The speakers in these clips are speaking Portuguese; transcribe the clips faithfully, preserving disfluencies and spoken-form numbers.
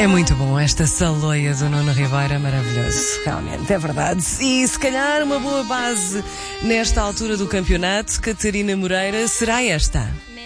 É muito bom esta saloia do Nuno Ribeiro, maravilhoso, realmente, é verdade. E se calhar uma boa base nesta altura do campeonato, Catarina Moreira, será esta.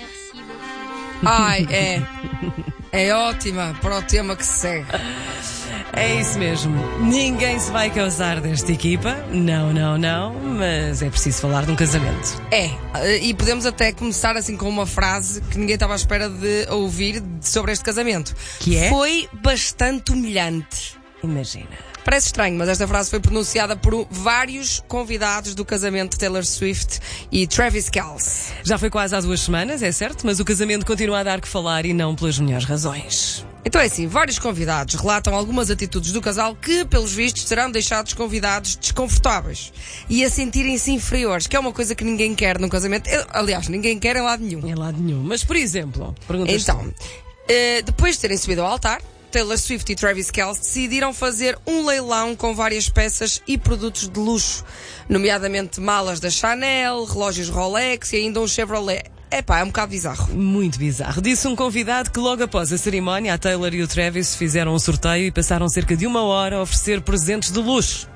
Ai, é. É ótima para o tema que se segue. É isso mesmo. Ninguém se vai causar desta equipa. Não, não, não. Mas é preciso falar de um casamento. É. E podemos até começar assim com uma frase que ninguém estava à espera de ouvir sobre este casamento. Que é? Foi bastante humilhante. Imagina. Parece estranho, mas esta frase foi pronunciada por vários convidados do casamento de Taylor Swift e Travis Kelce. Já foi quase há duas semanas, é certo, mas o casamento continua a dar que falar e não pelas melhores razões. Então é assim, vários convidados relatam algumas atitudes do casal que, pelos vistos, terão deixado os convidados desconfortáveis e a sentirem-se inferiores, que é uma coisa que ninguém quer num casamento. Aliás, ninguém quer em lado nenhum. Em lado nenhum. Mas, por exemplo, perguntas Então, tu. uh, depois de terem subido ao altar, Taylor Swift e Travis Kelce decidiram fazer um leilão com várias peças e produtos de luxo, nomeadamente malas da Chanel, relógios Rolex e ainda um Chevrolet. Epá, é um bocado bizarro. Muito bizarro. Disse um convidado que logo após a cerimónia a Taylor e o Travis fizeram um sorteio e passaram cerca de uma hora a oferecer presentes de luxo.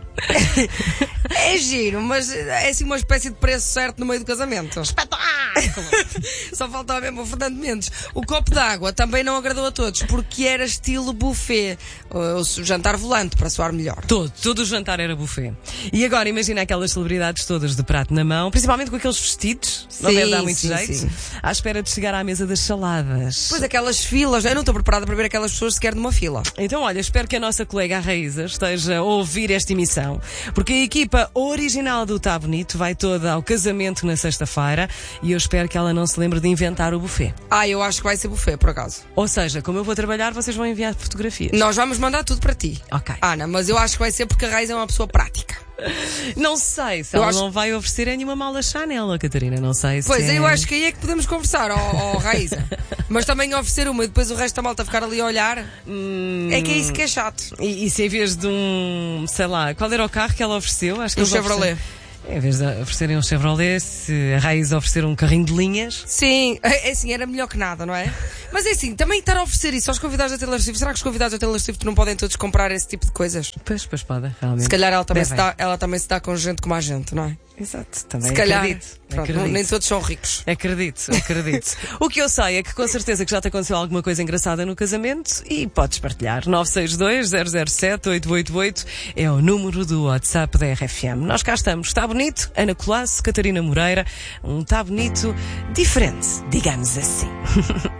É giro, mas é assim uma espécie de preço certo no meio do casamento. Espetáculo! Só faltava mesmo o Fernando Mendes. O copo d'água também não agradou a todos, porque era estilo buffet, o jantar volante, para soar melhor. Todo, todo o jantar era buffet. E agora imagina aquelas celebridades todas de prato na mão, principalmente com aqueles vestidos, não Sim, deve dar muito sim, jeito, sim. à espera de chegar à mesa das saladas. Pois aquelas filas, eu não estou preparada para ver aquelas pessoas sequer numa fila. Então, olha, espero que a nossa colega a Raíza esteja a ouvir esta emissão, porque a equipa original do Tá Bonito vai toda ao casamento na sexta-feira e eu espero que ela não se lembre de inventar o buffet. Ah, eu acho que vai ser buffet, por acaso. Ou seja, como eu vou trabalhar, vocês vão enviar fotografias. Nós vamos mandar tudo para ti. Ok. Ana, mas eu acho que vai ser porque a Raiz é uma pessoa prática. Não sei se Eu ela acho- não vai oferecer nenhuma mala Chanel, a Catarina, não sei se Pois, é... eu acho que aí é que podemos conversar, ó, ó Raíza. Mas também oferecer uma e depois o resto da malta ficar ali a olhar. Hum, É que é isso que é chato. E, e se em vez de um, sei lá, qual era o carro que ela ofereceu? Acho que Um eles Chevrolet. ofereceram- Em vez de oferecerem um Chevrolet, se a Raiz oferecer um carrinho de linhas. Sim, é é assim, era melhor que nada, não é? Mas é assim, também estar a oferecer isso aos convidados da Taylor Swift, será que os convidados da Taylor Swift não podem todos comprar esse tipo de coisas? Pois, pois podem, realmente. Se calhar ela também, se Devem. dá, ela também se dá com gente como a gente, não é? Exato, também Se calhar, acredito. pronto, acredito. nem todos são ricos. Acredito, acredito. O que eu sei é que com certeza que já te aconteceu alguma coisa engraçada no casamento e podes partilhar. nove seis dois, zero zero sete, oito oito oito é o número do WhatsApp da R F M. Nós cá estamos. Está bonito? Ana Colasso, Catarina Moreira. Um Tá Bonito diferente, digamos assim.